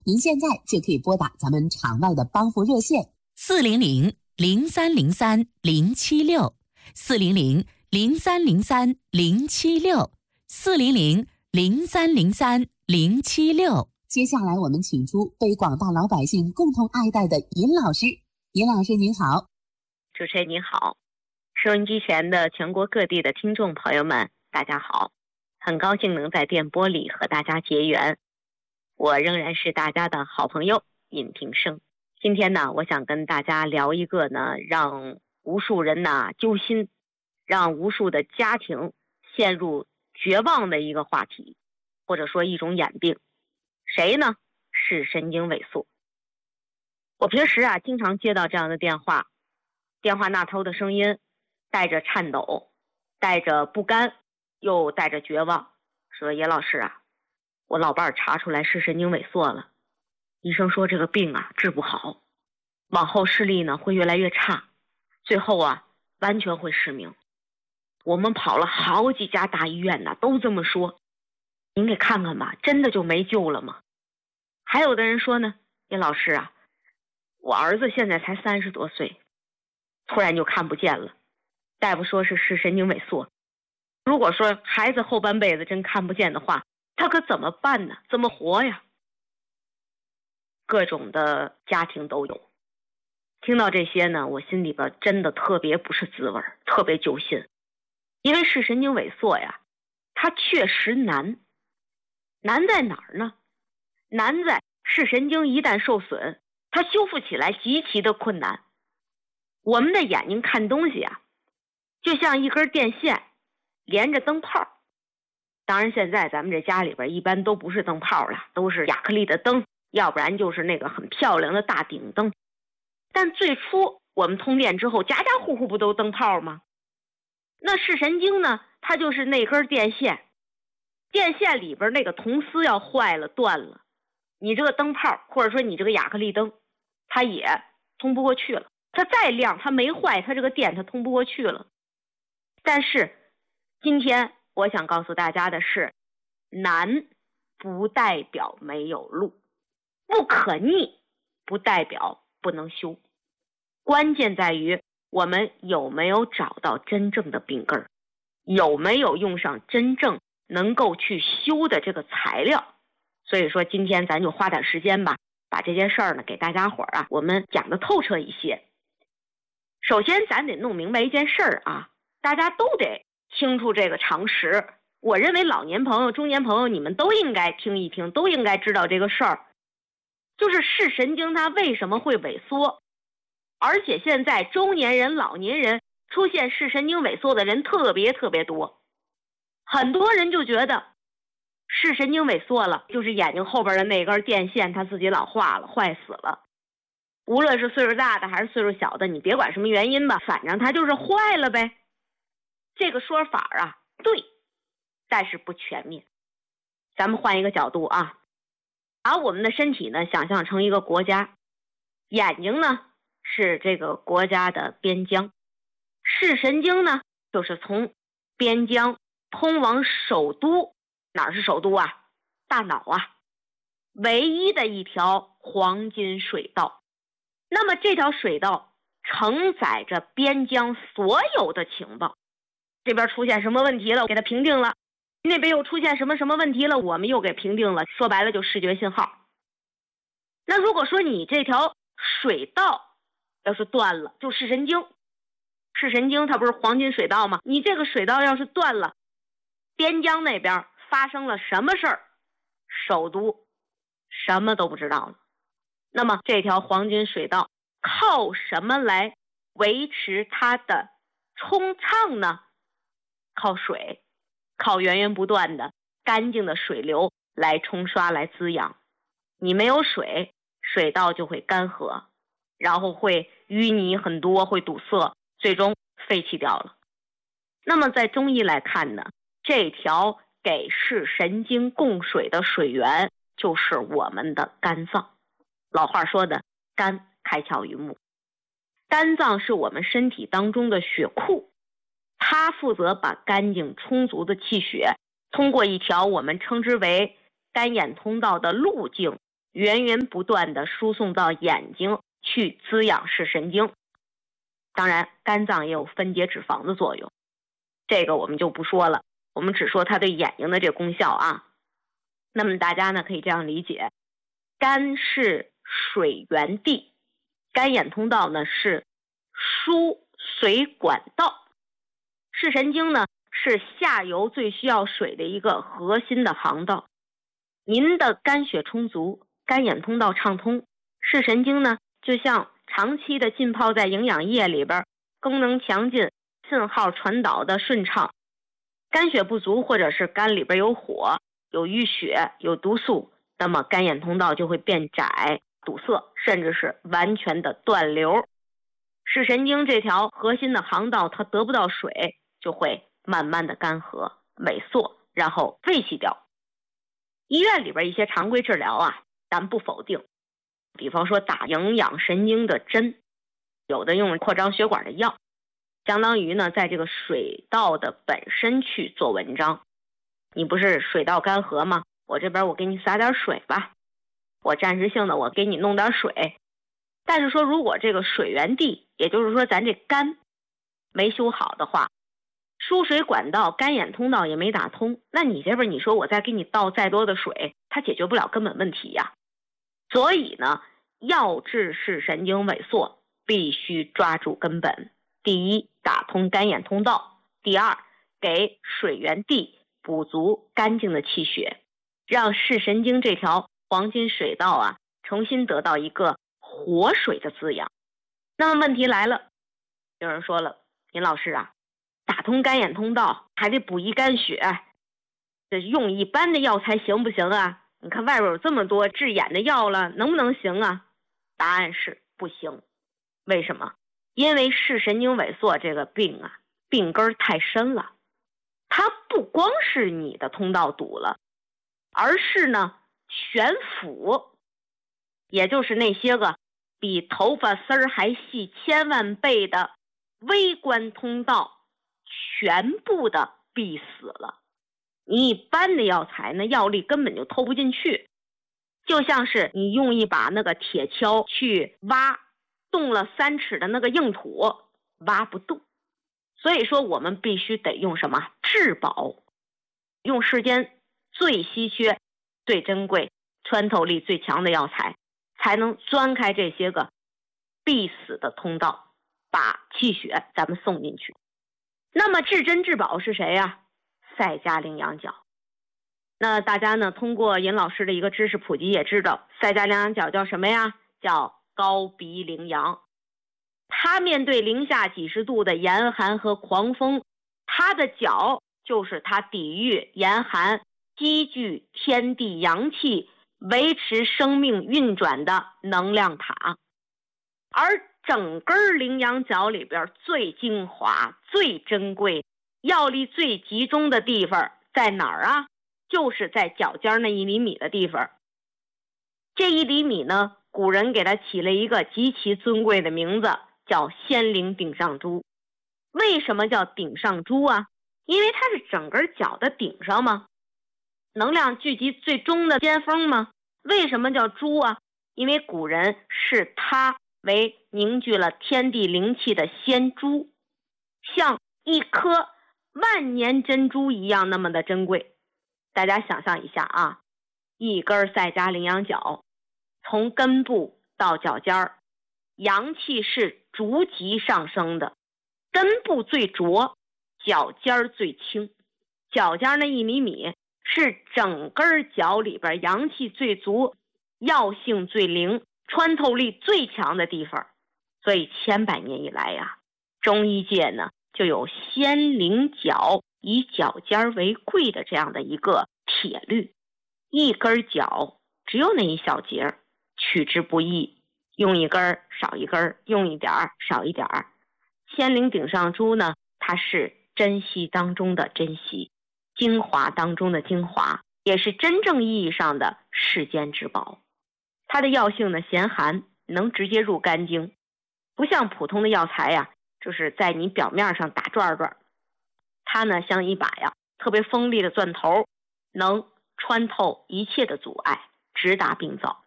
您现在就可以拨打咱们场外的帮扶热线 400-0303-076，400-0303-076。 接下来我们请出被广大老百姓共同爱戴的尹老师。尹老师您好。 主持人您好，收音机前的全国各地的听众朋友们大家好，很高兴能在电波里和大家结缘。我仍然是大家的好朋友尹平生。今天呢，我想跟大家聊一个呢，让无数人呢揪心，让无数的家庭陷入绝望的一个话题，或者说一种眼病。谁呢？是神经萎缩。我平时啊经常接到这样的电话，电话那头的声音带着颤抖，带着不甘，又带着绝望，说叶老师啊，我老伴儿查出来是神经萎缩了，医生说这个病啊治不好，往后视力呢会越来越差，最后啊完全会失明。我们跑了好几家大医院呢，都这么说，您给看看吧，真的就没救了吗？还有的人说呢，叶老师啊，我儿子现在才30多岁，突然就看不见了，大夫说是神经萎缩。如果说孩子后半辈子真看不见的话，他可怎么办呢？怎么活呀？各种的家庭都有。听到这些呢，我心里边真的特别不是滋味，特别揪心。因为视神经萎缩呀，它确实难。难在哪儿呢？难在视神经一旦受损，它修复起来极其的困难。我们的眼睛看东西啊，就像一根电线连着灯泡。当然现在咱们这家里边一般都不是灯泡了，都是亚克力的灯，要不然就是那个很漂亮的大顶灯。但最初我们通电之后，家家户户不都灯泡吗？那视神经呢，它就是那根电线，电线里边那个铜丝要坏了断了，你这个灯泡或者说你这个亚克力灯它也通不过去了。它再亮它没坏，它这个电它通不过去了。但是今天我想告诉大家的是，难不代表没有路，不可逆不代表不能修。关键在于我们有没有找到真正的病根儿，有没有用上真正能够去修的这个材料。所以说今天咱就花点时间吧，把这件事儿呢给大家伙儿啊我们讲得透彻一些。首先咱得弄明白一件事儿啊，大家都得清楚这个常识。我认为老年朋友中年朋友你们都应该听一听，都应该知道这个事儿，就是视神经它为什么会萎缩。而且现在中年人老年人出现视神经萎缩的人特别多，很多人就觉得视神经萎缩了就是眼睛后边的那根电线它自己老化了坏死了。无论是岁数大的还是岁数小的，你别管什么原因吧，反正它就是坏了呗。这个说法啊对，但是不全面。咱们换一个角度啊，把我们的身体呢想象成一个国家，眼睛呢是这个国家的边疆，视神经呢就是从边疆通往首都。哪儿是首都啊？大脑啊，唯一的一条黄金水道。那么这条水道承载着边疆所有的情报，这边出现什么问题了给它评定了，那边又出现什么问题了我们又给评定了，说白了就视觉信号。那如果说你这条水道要是断了，就视神经，视神经它不是黄金水道吗？你这个水道要是断了，边疆那边发生了什么事儿，首都什么都不知道了。那么这条黄金水道靠什么来维持它的通畅呢？靠水，靠源源不断的干净的水流来冲刷来滋养。你没有水，水道就会干涸，然后会淤泥很多，会堵塞，最终废弃掉了。那么在中医来看呢，这条给视神经供水的水源就是我们的肝脏。老话说的肝开窍于目，肝脏是我们身体当中的血库，它负责把干净充足的气血通过一条我们称之为肝眼通道的路径源源不断地输送到眼睛去滋养视神经。当然，肝脏也有分解脂肪的作用，这个我们就不说了，我们只说它对眼睛的这功效啊。那么大家呢可以这样理解，肝是水源地，肝眼通道呢是输水管道，视神经呢是下游最需要水的一个核心的航道。您的肝血充足，肝眼通道畅通，视神经呢就像长期的浸泡在营养液里边，功能强劲，信号传导的顺畅。肝血不足，或者是肝里边有火、有淤血、有毒素，那么肝眼通道就会变窄、堵塞，甚至是完全的断流。视神经这条核心的航道它得不到水，就会慢慢的干涸、萎缩，然后废弃掉。医院里边一些常规治疗啊，咱不否定，比方说打营养神经的针，有的用扩张血管的药，相当于呢在这个水道的本身去做文章。你不是水道干涸吗？我这边我给你撒点水吧，我暂时性的我给你弄点水。但是说如果这个水源地，也就是说咱这肝没修好的话，输水管道、肝眼通道也没打通，那你这边你说我再给你倒再多的水，它解决不了根本问题呀。所以呢，要治视神经萎缩，必须抓住根本。第一，打通肝眼通道；第二，给水源地补足干净的气血，让视神经这条黄金水道啊，重新得到一个活水的滋养。那么问题来了，有人说了，尹老师啊，打通肝眼通道还得补益肝血，这用一般的药材行不行啊？你看外边有这么多治眼的药了，能不能行啊？答案是不行。为什么？因为视神经萎缩这个病啊，病根太深了，它不光是你的通道堵了，而是呢悬浮，也就是那些个比头发丝儿还细千万倍的微观通道全部的闭死了。你一般的药材呢，药力根本就透不进去，就像是你用一把那个铁锹去挖动了3尺的那个硬土，挖不动。所以说我们必须得用什么？至宝，用世间最稀缺、最珍贵、穿透力最强的药材，才能钻开这些个必死的通道，把气血咱们送进去。那么至珍至宝是谁呀？赛加羚羊角。那大家呢通过尹老师的一个知识普及也知道，赛加羚羊角叫什么呀？叫高鼻羚羊。它面对零下几十度的严寒和狂风，它的角就是它抵御严寒、积聚天地阳气、维持生命运转的能量塔。而整根羚羊角里边最精华、最珍贵、药力最集中的地方在哪儿啊？就是在脚尖那1厘米的地方。这1厘米呢，古人给它起了一个极其尊贵的名字，叫仙灵顶上珠。为什么叫顶上珠啊？因为它是整根脚的顶上嘛，能量聚集最终的尖峰嘛。为什么叫珠啊？因为古人视它为凝聚了天地灵气的仙珠，像一颗万年珍珠一样那么的珍贵。大家想象一下啊，一根赛加羚羊角，从根部到脚尖儿，阳气是逐级上升的，根部最浊，脚尖最轻。脚尖那1厘米是整根脚里边阳气最足、药性最灵、穿透力最强的地方。所以千百年以来呀，中医界呢就有仙灵角以脚尖为贵的这样的一个铁律。一根脚只有那一小节，取之不易，用一根少一根，用一点少一点。仙灵顶上珠呢，它是珍稀当中的珍稀，精华当中的精华，也是真正意义上的世间之宝。它的药性呢咸寒，能直接入肝经，不像普通的药材呀，就是在你表面上打转转。它呢像一把呀特别锋利的钻头，能穿透一切的阻碍，直达病灶。